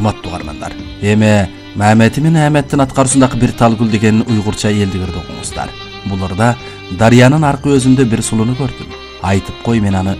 урматтуу угармандар. Эми Мамети мен Ахметтин аткаруусундагы бир талгүл деген уйгурча элдигерди окуңуздар. Буларда Дарыянын аркы өзүндө бир сулууну көрдүм. Айтып кой, мен аны